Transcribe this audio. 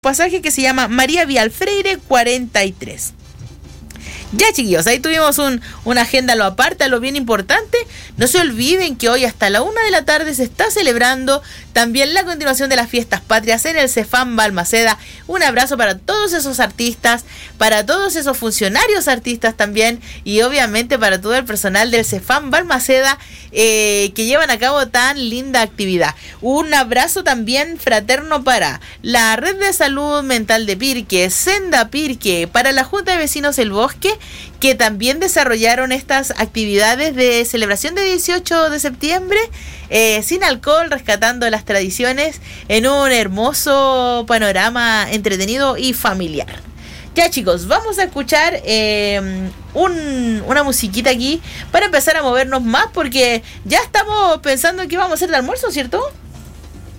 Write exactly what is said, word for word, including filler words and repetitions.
pasaje que se llama María Vialfreire cuarenta y tres. Ya, chiquillos, ahí tuvimos un, una agenda a lo aparte, a lo bien importante. No se olviden que hoy hasta la una de la tarde se está celebrando también la continuación de las fiestas patrias en el Cefam Balmaceda. Un abrazo para todos esos artistas, para todos esos funcionarios artistas también, y obviamente para todo el personal del Cefam Balmaceda eh, que llevan a cabo tan linda actividad. Un abrazo también fraterno para la Red de Salud Mental de Pirque, Senda Pirque, para la Junta de Vecinos El Bosque, que también desarrollaron estas actividades de celebración de dieciocho de septiembre eh, sin alcohol, rescatando las tradiciones en un hermoso panorama entretenido y familiar. Ya, chicos, vamos a escuchar eh, un, una musiquita aquí para empezar a movernos más, porque ya estamos pensando en qué vamos a hacer de almuerzo, ¿cierto?